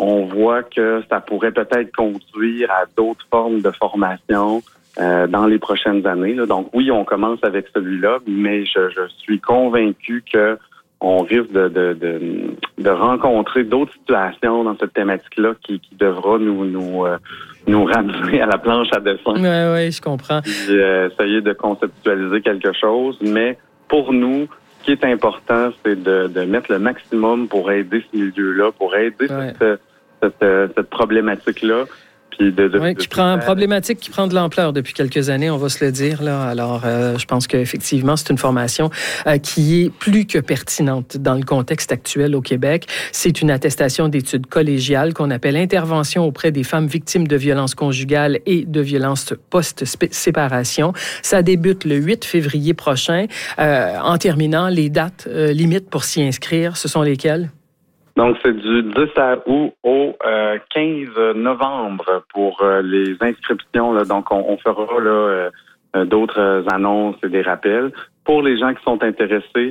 on voit que ça pourrait peut-être conduire à d'autres formes de formation dans les prochaines années. Là. Donc oui, on commence avec celui-là, mais je suis convaincu que on risque de rencontrer d'autres situations dans cette thématique-là qui devra nous ramener à la planche à dessin. Oui, je comprends. Puis, essayer de conceptualiser quelque chose, mais pour nous, ce qui est important, c'est de mettre le maximum pour aider ce milieu-là, pour aider cette problématique-là. Qui prend une problématique qui prend de l'ampleur depuis quelques années, on va se le dire. Là. Alors, je pense qu'effectivement, c'est une formation qui est plus que pertinente dans le contexte actuel au Québec. C'est une attestation d'études collégiales qu'on appelle Intervention auprès des femmes victimes de violences conjugales et de violences post-séparation. Ça débute le 8 février prochain. En terminant, les dates limites pour s'y inscrire, ce sont lesquelles? Donc, c'est du 10 août au 15 novembre pour les inscriptions. Là. Donc, on fera là, d'autres annonces et des rappels. Pour les gens qui sont intéressés,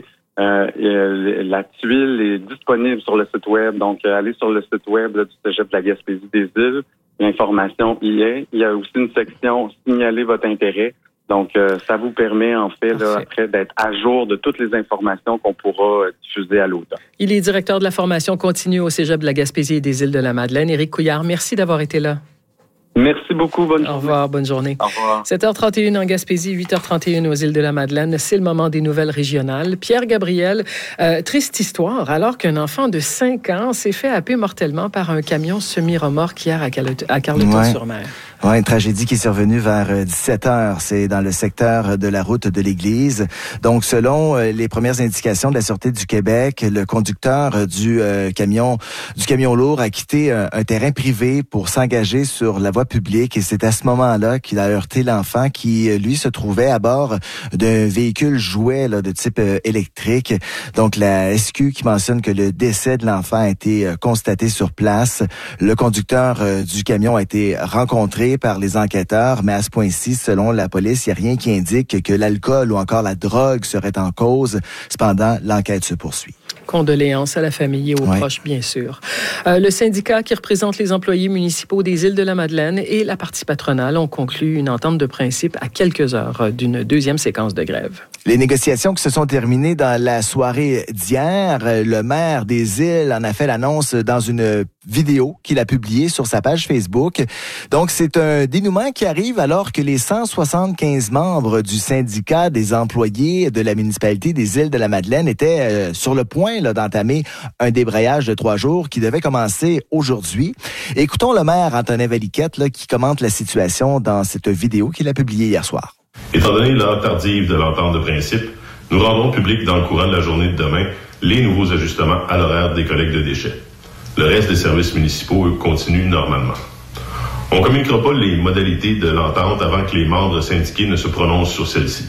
la tuile est disponible sur le site web. Donc, allez sur le site web là, du Cégep de la Gaspésie des Îles. L'information y est. Il y a aussi une section « Signaler votre intérêt ». Donc, ça vous permet, en fait, là, après, d'être à jour de toutes les informations qu'on pourra diffuser à l'automne. Il est directeur de la formation continue au Cégep de la Gaspésie et des Îles-de-la-Madeleine. Éric Couillard, merci d'avoir été là. Merci beaucoup. Bonne journée. Au revoir. Bonne journée. Au revoir. 7h31 en Gaspésie, 8h31 aux Îles-de-la-Madeleine. C'est le moment des nouvelles régionales. Pierre Gabriel, triste histoire. Alors qu'un enfant de 5 ans s'est fait happer mortellement par un camion semi-remorque hier à Carleton-sur-Mer. Oui, une tragédie qui est survenue vers 17h. C'est dans le secteur de la route de l'Église. Donc, selon les premières indications de la Sûreté du Québec, le conducteur du camion lourd a quitté un terrain privé pour s'engager sur la voie publique. Et c'est à ce moment-là qu'il a heurté l'enfant qui, lui, se trouvait à bord d'un véhicule jouet là, de type électrique. Donc, la SQ qui mentionne que le décès de l'enfant a été constaté sur place. Le conducteur du camion a été rencontré par les enquêteurs, mais à ce point-ci, selon la police, il n'y a rien qui indique que l'alcool ou encore la drogue serait en cause. Cependant, l'enquête se poursuit. Condoléances à la famille et aux proches, bien sûr. Le syndicat qui représente les employés municipaux des Îles-de-la-Madeleine et la partie patronale ont conclu une entente de principe à quelques heures d'une deuxième séquence de grève. Les négociations qui se sont terminées dans la soirée d'hier, le maire des Îles en a fait l'annonce dans une vidéo qu'il a publiée sur sa page Facebook. Donc, c'est un dénouement qui arrive alors que les 175 membres du syndicat des employés de la municipalité des Îles-de-la-Madeleine étaient sur le point là, d'entamer un débrayage de 3 jours qui devait commencer aujourd'hui. Écoutons le maire Antonin Valiquette là, qui commente la situation dans cette vidéo qu'il a publiée hier soir. Étant donné l'heure tardive de l'entente de principe, nous rendrons public dans le courant de la journée de demain les nouveaux ajustements à l'horaire des collectes de déchets. Le reste des services municipaux continuent normalement. On ne communiquera pas les modalités de l'entente avant que les membres syndiqués ne se prononcent sur celle-ci.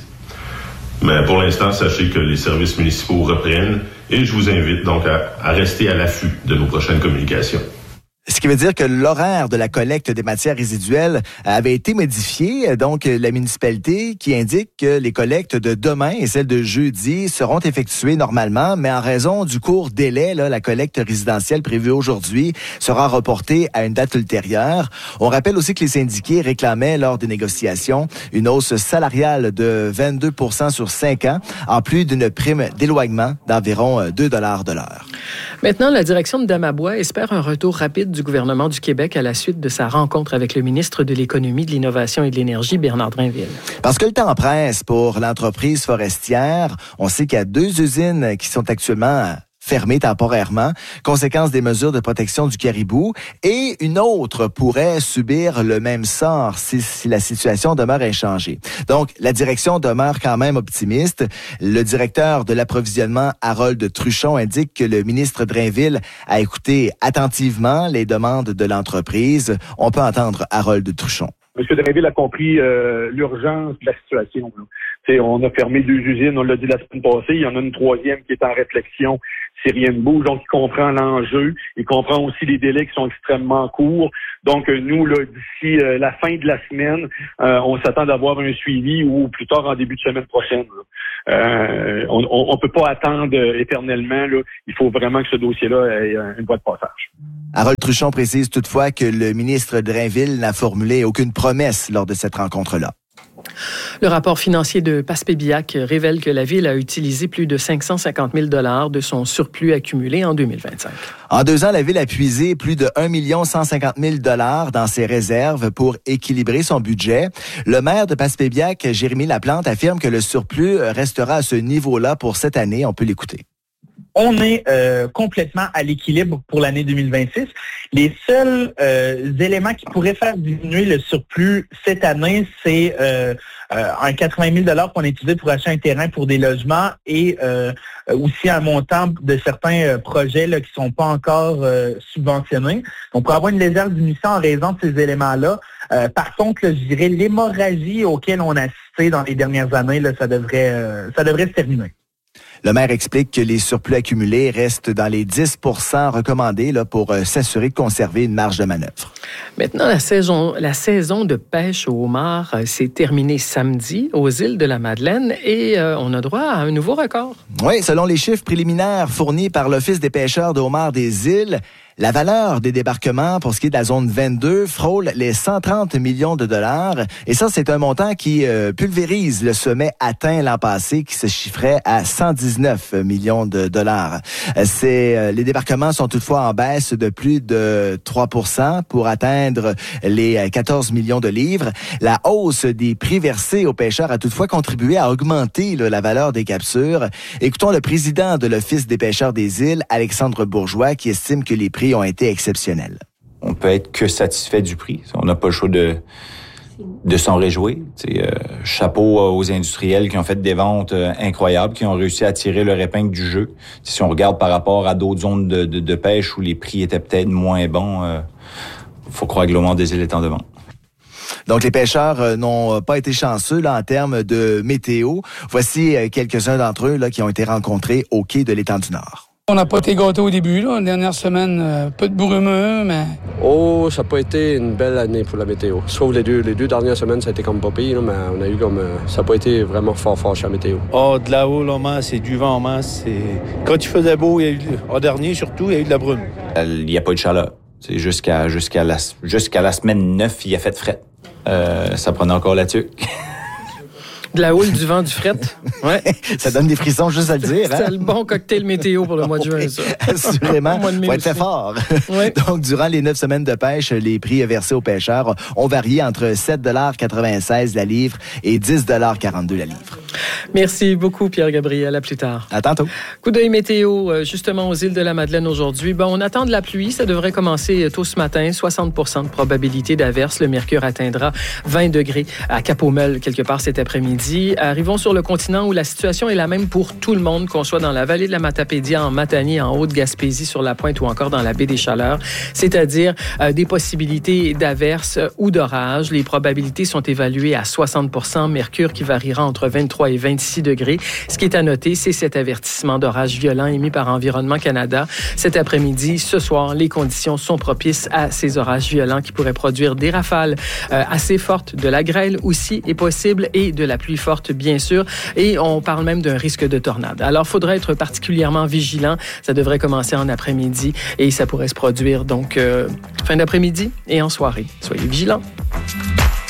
Mais pour l'instant, sachez que les services municipaux reprennent et je vous invite donc à rester à l'affût de nos prochaines communications. Ce qui veut dire que l'horaire de la collecte des matières résiduelles avait été modifié. Donc, la municipalité qui indique que les collectes de demain et celles de jeudi seront effectuées normalement, mais en raison du court délai, là, la collecte résidentielle prévue aujourd'hui sera reportée à une date ultérieure. On rappelle aussi que les syndiqués réclamaient lors des négociations une hausse salariale de 22% sur 5 ans, en plus d'une prime d'éloignement d'environ 2 $ de l'heure. Maintenant, la direction de Damabois espère un retour rapide du gouvernement du Québec à la suite de sa rencontre avec le ministre de l'Économie, de l'Innovation et de l'Énergie, Bernard Drinville. Parce que le temps presse pour l'entreprise forestière. On sait qu'il y a 2 usines qui sont actuellement fermée temporairement, conséquence des mesures de protection du caribou, et une autre pourrait subir le même sort si la situation demeure inchangée. Donc, la direction demeure quand même optimiste. Le directeur de l'approvisionnement, Harold Truchon, indique que le ministre Drainville a écouté attentivement les demandes de l'entreprise. On peut entendre Harold Truchon. M. Drainville a compris l'urgence de la situation. On a fermé 2 usines, on l'a dit la semaine passée. Il y en a une 3e qui est en réflexion si rien ne bouge. Donc, il comprend l'enjeu. Il comprend aussi les délais qui sont extrêmement courts. Donc, nous, là, d'ici la fin de la semaine, on s'attend d'avoir un suivi ou plus tard en début de semaine prochaine. On peut pas attendre éternellement. Là. Il faut vraiment que ce dossier-là ait une voie de passage. Harold Truchon précise toutefois que le ministre Drainville n'a formulé aucune promesse lors de cette rencontre-là. Le rapport financier de Passepébiac révèle que la Ville a utilisé plus de 550 000 $ de son surplus accumulé en 2025. En 2 ans, la Ville a puisé plus de 1 150 000 $ dans ses réserves pour équilibrer son budget. Le maire de Passepébiac, Jérémy Laplante, affirme que le surplus restera à ce niveau-là pour cette année. On peut l'écouter. On est complètement à l'équilibre pour l'année 2026. Les seuls éléments qui pourraient faire diminuer le surplus cette année, c'est un 80 000 $ qu'on a utilisé pour acheter un terrain pour des logements et aussi un montant de certains projets là, qui ne sont pas encore subventionnés. On pourrait avoir une légère diminution en raison de ces éléments-là. Par contre, là, je dirais l'hémorragie auquel on a assisté dans les dernières années, là, ça devrait se terminer. Le maire explique que les surplus accumulés restent dans les 10 % recommandés là, pour s'assurer de conserver une marge de manœuvre. Maintenant, la saison de pêche au homard s'est terminée samedi aux îles de la Madeleine et on a droit à un nouveau record. Oui, selon les chiffres préliminaires fournis par l'Office des pêcheurs de homards des îles, la valeur des débarquements pour ce qui est de la zone 22 frôle les 130 millions de $. Et ça, c'est un montant qui pulvérise le sommet atteint l'an passé qui se chiffrait à 119 millions de $. Les débarquements sont toutefois en baisse de plus de 3 % pour atteindre les 14 millions de livres. La hausse des prix versés aux pêcheurs a toutefois contribué à augmenter la valeur des captures. Écoutons le président de l'Office des pêcheurs des îles, Alexandre Bourgeois, qui estime que les prix ont été exceptionnels. On peut être que satisfait du prix. On n'a pas le choix de s'en réjouir. Chapeau aux industriels qui ont fait des ventes incroyables, qui ont réussi à tirer leur épingle du jeu. Si on regarde par rapport à d'autres zones de pêche où les prix étaient peut-être moins bons, faut croire que le homard des îles est en devant. Donc, les pêcheurs n'ont pas été chanceux là, en termes de météo. Voici quelques-uns d'entre eux là, qui ont été rencontrés au quai de l'Étang du Nord. On n'a pas été gâtés au début, là. La dernière semaine, peu de brumeux, mais... Oh, ça n'a pas été une belle année pour la météo. Sauf les deux dernières semaines, ça a été comme pas pire, là, mais on a eu comme... ça n'a pas été vraiment fort chez la météo. Oh, de là-haut, là, c'est du vent en masse. Quand il faisait beau, il y a eu, en dernier, surtout, il y a eu de la brume. Il n'y a pas eu de chaleur. Jusqu'à la semaine 9, il a fait fret. Ça prenait encore la tuque. De la houle, du vent, du fret. Ouais. Ça donne des frissons juste à le dire. C'est le bon cocktail météo pour le mois de juin, ça. Assurément. Il faut être fait fort. Ouais. Donc, durant les 9 semaines de pêche, les prix versés aux pêcheurs ont varié entre 7,96 $ la livre et 10,42 $ la livre. Merci beaucoup, Pierre-Gabriel. À plus tard. À tantôt. Coup d'œil météo, justement aux îles de la Madeleine aujourd'hui. Bon, on attend de la pluie. Ça devrait commencer tôt ce matin. 60 % de probabilité d'averse. Le mercure atteindra 20 degrés à Cap-aux-Meules quelque part cet après-midi. Arrivons sur le continent où la situation est la même pour tout le monde, qu'on soit dans la vallée de la Matapédia, en Matanie, en Haute-Gaspésie, sur la Pointe ou encore dans la baie des Chaleurs, c'est-à-dire des possibilités d'averses ou d'orages. Les probabilités sont évaluées à 60 %, mercure qui variera entre 23 et 26 degrés. Ce qui est à noter, c'est cet avertissement d'orage violent émis par Environnement Canada. Cet après-midi, ce soir, les conditions sont propices à ces orages violents qui pourraient produire des rafales assez fortes. De la grêle aussi est possible et de la pluie forte, bien sûr, et on parle même d'un risque de tornade. Alors, il faudra être particulièrement vigilant. Ça devrait commencer en après-midi et ça pourrait se produire donc fin d'après-midi et en soirée. Soyez vigilants.